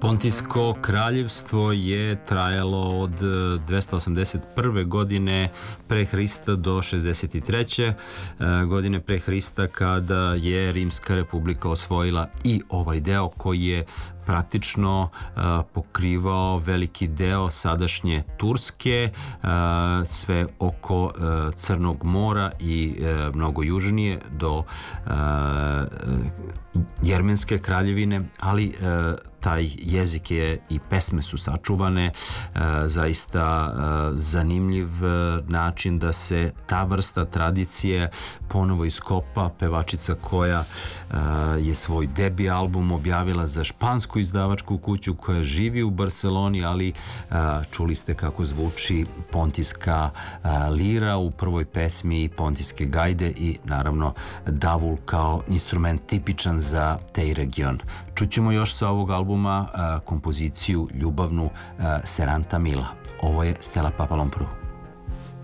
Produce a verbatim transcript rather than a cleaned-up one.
Pontijsko kraljevstvo je trajalo od dvesta osamdeset prve godine pre Hrista do šezdeset treće godine pre Hrista, kada je Rimska republika osvojila i ovaj deo koji je praktično uh, pokrivao veliki deo sadašnje Turske, uh, sve oko uh, Crnog mora i uh, mnogo južnije do uh, Jermenske kraljevine, ali uh, taj jezik je i pesme su sačuvane, uh, zaista uh, zanimljiv način da se ta vrsta tradicije ponovo iskopa. Pevačica koja uh, je svoj debi album objavila za špansku izdavačku kuću koja živi u Barseloni, ali a, čuli ste kako zvuči pontijska a, lira u prvoj pesmi, pontijske gajde i naravno davul kao instrument tipičan za taj region. Čućemo još sa ovog albuma a, kompoziciju ljubavnu a, Seranta Mila. Ovo je Stella Papalopoulou.